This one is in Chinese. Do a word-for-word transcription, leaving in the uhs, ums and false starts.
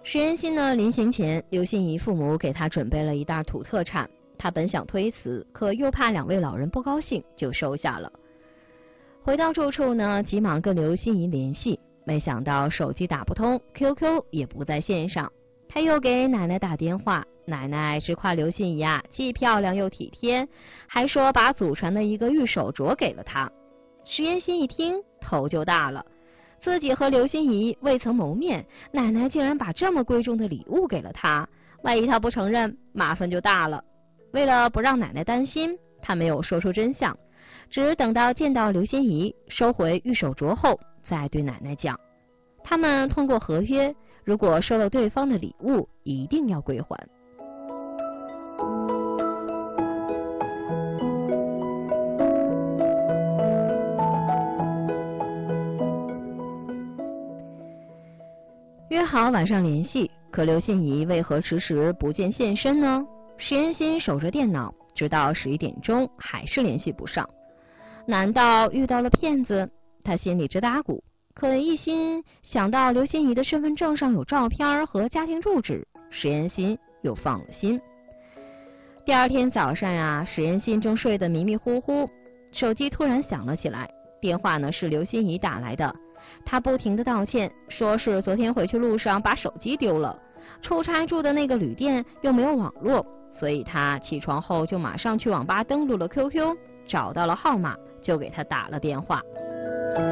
石原心呢，临行前，刘心怡父母给他准备了一袋土特产，他本想推辞，可又怕两位老人不高兴，就收下了。回到住处呢，急忙跟刘心怡联系，没想到手机打不通 ，Q Q 也不在线上。他又给奶奶打电话，奶奶直夸刘心怡啊，既漂亮又体贴，还说把祖传的一个玉手镯给了他。石原心一听，头就大了，自己和刘心怡未曾谋面，奶奶竟然把这么贵重的礼物给了他，万一他不承认，麻烦就大了。为了不让奶奶担心，他没有说出真相，只等到见到刘心怡收回玉手镯后，再对奶奶讲，他们通过合约，如果收了对方的礼物，一定要归还。约好晚上联系，可刘心怡为何迟迟不见现身呢？石原心守着电脑，直到十一点钟还是联系不上。难道遇到了骗子？他心里直打鼓。可一心想到刘心怡的身份证上有照片和家庭住址，石原心又放了心。第二天早上呀、啊，石原心正睡得迷迷糊糊，手机突然响了起来，电话呢是刘心怡打来的。他不停地道歉，说是昨天回去路上把手机丢了，出差住的那个旅店又没有网络，所以他起床后就马上去网吧登录了 Q Q， 找到了号码就给他打了电话。